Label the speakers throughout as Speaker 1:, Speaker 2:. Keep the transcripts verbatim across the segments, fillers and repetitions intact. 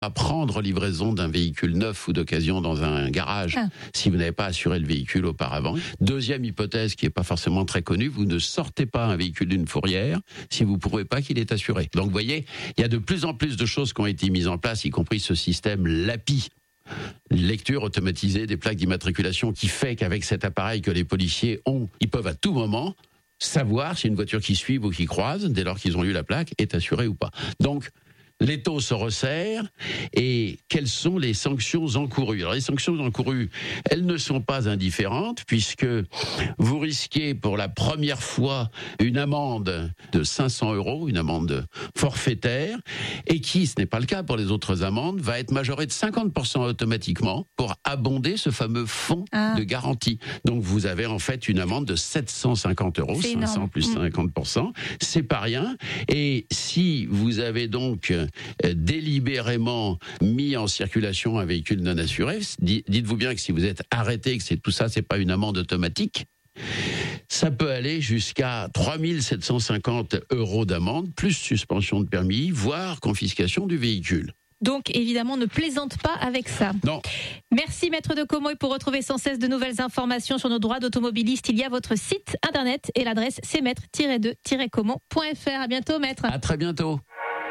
Speaker 1: à prendre livraison d'un véhicule neuf ou d'occasion dans un garage ah. si vous n'avez pas assuré le véhicule auparavant. Deuxième hypothèse qui n'est pas forcément très connue, vous ne sortez pas un véhicule d'une fourrière si vous ne prouvez pas qu'il est assuré. Donc vous voyez, il y a de plus en plus de choses qui ont été mises en place, y compris ce système L A P I, lecture automatisée des plaques d'immatriculation, qui fait qu'avec cet appareil que les policiers ont, ils peuvent à tout moment savoir si une voiture qui suit ou qui croise, dès lors qu'ils ont lu la plaque, est assurée ou pas. Donc, l'étau se resserre, et quelles sont les sanctions encourues? Alors les sanctions encourues, elles ne sont pas indifférentes, puisque vous risquez pour la première fois une amende de cinq cents euros, une amende forfaitaire, et qui, ce n'est pas le cas pour les autres amendes, va être majorée de cinquante pour cent automatiquement pour abonder ce fameux fonds ah. de garantie. Donc vous avez en fait une amende de sept cent cinquante euros, cinq cents plus cinquante pour cent, c'est pas rien. Et si vous avez donc délibérément mis en circulation un véhicule non assuré, dites-vous bien que si vous êtes arrêté, que c'est tout ça, c'est pas une amende automatique, ça peut aller jusqu'à trois mille sept cent cinquante euros d'amende, plus suspension de permis, voire confiscation du véhicule.
Speaker 2: Donc, évidemment, ne plaisante pas avec ça.
Speaker 1: Non.
Speaker 2: Merci, Maître de Como. Et pour retrouver sans cesse de nouvelles informations sur nos droits d'automobiliste, il y a votre site internet et l'adresse c'est maître tiret deux tiret como point f r. À bientôt, Maître.
Speaker 1: À très bientôt.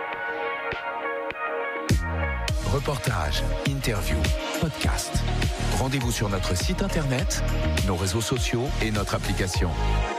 Speaker 3: Reportages, interviews, podcasts. Rendez-vous sur notre site internet, nos réseaux sociaux et notre application.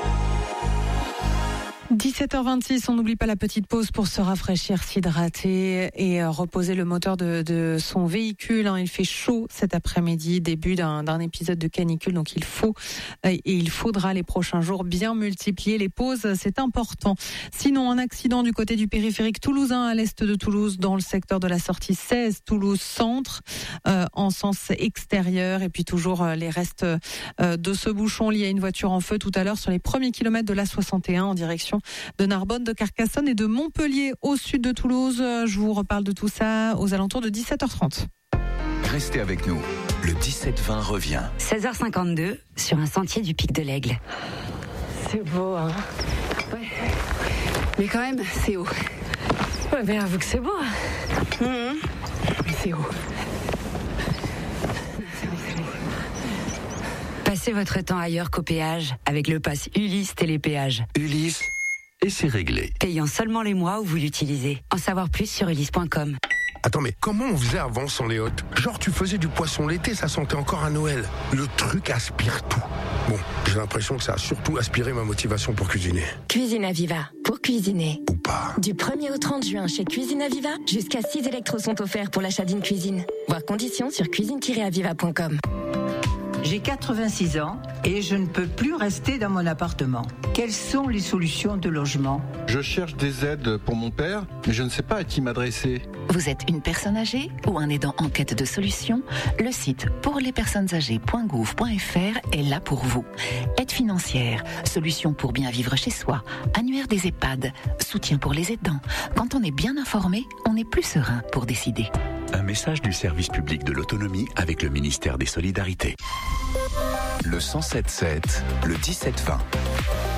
Speaker 4: dix-sept heures vingt-six, on n'oublie pas la petite pause pour se rafraîchir, s'hydrater et reposer le moteur de, de son véhicule. Il fait chaud cet après-midi, début d'un, d'un épisode de canicule, donc il faut et il faudra les prochains jours bien multiplier les pauses, c'est important. Sinon, un accident du côté du périphérique toulousain à l'est de Toulouse, dans le secteur de la sortie seize, Toulouse Centre, euh, en sens extérieur, et puis toujours les restes euh, de ce bouchon lié à une voiture en feu tout à l'heure sur les premiers kilomètres de l'A soixante et un en direction de Narbonne, de Carcassonne et de Montpellier au sud de Toulouse. Je vous reparle de tout ça aux alentours de dix-sept heures trente.
Speaker 3: Restez avec nous, le dix-sept vingt revient.
Speaker 5: seize heures cinquante-deux sur un sentier du Pic de l'Aigle.
Speaker 6: C'est beau, hein. Ouais. Mais quand même, c'est haut.
Speaker 5: Ouais, mais avoue que c'est beau.
Speaker 6: Mmh. Mais c'est haut.
Speaker 5: Passez votre temps ailleurs qu'au péage avec le pass Ulysse Télépéage.
Speaker 3: Ulysse, et c'est réglé.
Speaker 5: Payant seulement les mois où vous l'utilisez. En savoir plus sur ulysse point com.
Speaker 7: Attends, mais comment on faisait avant sans les hôtes? Genre, tu faisais du poisson l'été, ça sentait encore à Noël. Le truc aspire tout. Bon, j'ai l'impression que ça a surtout aspiré ma motivation pour cuisiner.
Speaker 8: Cuisine Aviva, pour cuisiner.
Speaker 7: Ou pas.
Speaker 8: Du premier au trente juin chez Cuisine Aviva, jusqu'à six électros sont offerts pour l'achat d'une cuisine. Voir conditions sur cuisine tiret aviva point com.
Speaker 9: J'ai quatre-vingt-six ans et je ne peux plus rester dans mon appartement. Quelles sont les solutions de logement?
Speaker 10: Je cherche des aides pour mon père, mais je ne sais pas à qui m'adresser.
Speaker 11: Vous êtes une personne âgée ou un aidant en quête de solutions? Le site pour les personnes âgées point gouv point f r est là pour vous. Aide financière, solutions pour bien vivre chez soi, annuaire des EHPAD, soutien pour les aidants. Quand on est bien informé, on est plus serein pour décider.
Speaker 3: Un message du service public de l'autonomie avec le ministère des Solidarités. Le cent sept sept, le dix-sept vingt.